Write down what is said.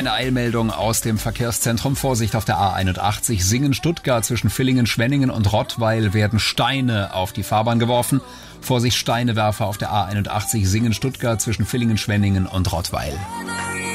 Eine Eilmeldung aus dem Verkehrszentrum. Vorsicht auf der A81 Singen-Stuttgart zwischen Villingen-Schwenningen und Rottweil werden Steine auf die Fahrbahn geworfen. Vorsicht Steinewerfer auf der A81 Singen-Stuttgart zwischen Villingen-Schwenningen und Rottweil.